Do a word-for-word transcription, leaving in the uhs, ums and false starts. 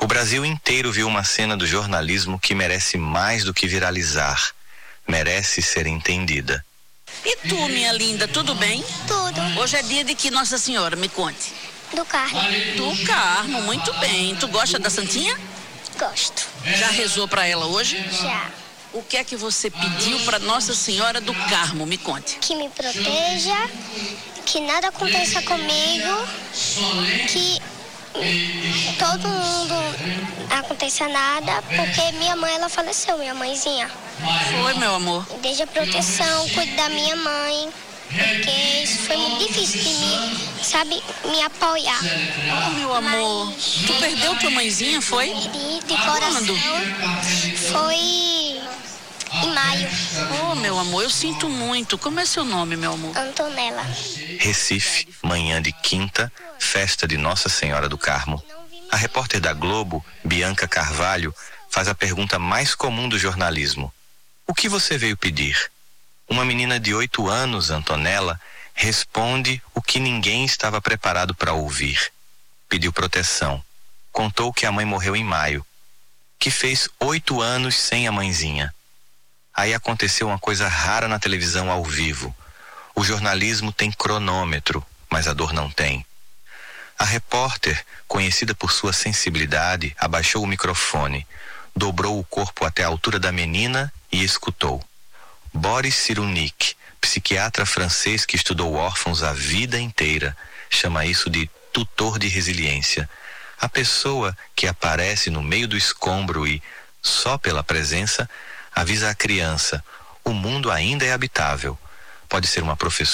O Brasil inteiro viu uma cena do jornalismo que merece mais do que viralizar. Merece ser entendida. E tu, minha linda, tudo bem? Tudo. Hoje é dia de que Nossa Senhora? Me conte. Do Carmo. Do Carmo, muito bem. Tu gosta da Santinha? Gosto. Já rezou pra ela hoje? Já. O que é que você pediu pra Nossa Senhora do Carmo? Me conte. Que me proteja, que nada aconteça comigo, que todo mundo não aconteça nada, porque minha mãe, ela faleceu, minha mãezinha. Foi, meu amor. Desde a proteção, cuido da minha mãe, porque isso foi muito difícil de mim, sabe, me apoiar. Oh, meu amor. Mas... Tu perdeu tua mãezinha, foi? De, de coração. Quando? Foi em maio. Oh, meu amor, eu sinto muito. Como é seu nome, meu amor? Antonella. Recife, manhã de quinta, festa de Nossa Senhora do Carmo. A repórter da Globo, Bianca Carvalho, faz a pergunta mais comum do jornalismo. O que você veio pedir? Uma menina de oito anos, Antonella, responde o que ninguém estava preparado para ouvir. Pediu proteção. Contou que a mãe morreu em maio. Que fez oito anos sem a mãezinha. Aí aconteceu uma coisa rara na televisão ao vivo. O jornalismo tem cronômetro, mas a dor não tem. A repórter, conhecida por sua sensibilidade, abaixou o microfone, dobrou o corpo até a altura da menina e escutou. Boris Cyrulnik, psiquiatra francês que estudou órfãos a vida inteira, chama isso de tutor de resiliência. A pessoa que aparece no meio do escombro e, só pela presença, avisa a criança: o mundo ainda é habitável. Pode ser uma professora